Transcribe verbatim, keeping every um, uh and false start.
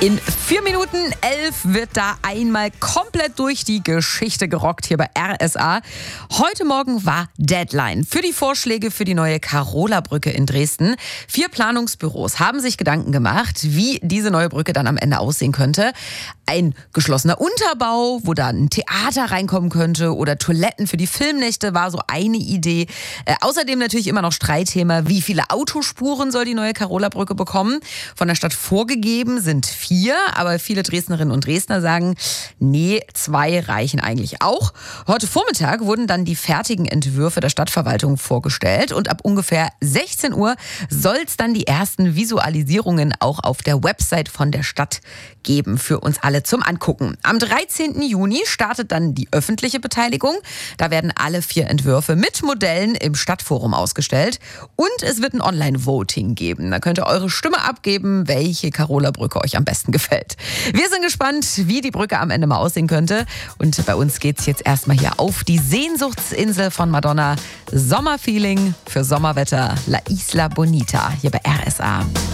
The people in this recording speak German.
In vier Minuten elf wird da einmal komplett durch die Geschichte gerockt hier bei R S A. Heute Morgen war Deadline für die Vorschläge für die neue Karola-Brücke in Dresden. Vier Planungsbüros haben sich Gedanken gemacht, wie diese neue Brücke dann am Ende aussehen könnte. Ein geschlossener Unterbau, wo dann ein Theater reinkommen könnte oder Toiletten für die Filmnächte war so eine Idee. Äh, außerdem natürlich immer noch Streitthema, wie viele Autospuren soll die neue Karola-Brücke bekommen. Von der Stadt vorgegeben sind vier, aber viele Dresdnerinnen und Dresdner sagen, nee, zwei reichen eigentlich auch. Heute Vormittag wurden dann die fertigen Entwürfe der Stadtverwaltung vorgestellt und ab ungefähr sechzehn Uhr soll es dann die ersten Visualisierungen auch auf der Website von der Stadt geben für uns alle zum Angucken. Am dreizehnten Juni startet dann die öffentliche Beteiligung. Da werden alle vier Entwürfe mit Modellen im Stadtforum ausgestellt und es wird ein Online-Voting geben. Da könnt ihr eure Stimme abgeben, welche Karola-Brücke euch am besten gefällt. Wir sind gespannt, wie die Brücke am Ende mal aussehen könnte. Und bei uns geht's jetzt erstmal hier auf die Sehnsuchtsinsel von Madonna. Sommerfeeling für Sommerwetter. La Isla Bonita hier bei R S A.